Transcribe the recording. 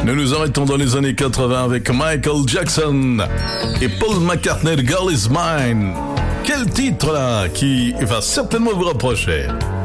Nous nous arrêtons dans les années 80 avec Michael Jackson et Paul McCartney, Girl Is Mine. Quel titre là qui va certainement vous reprocher.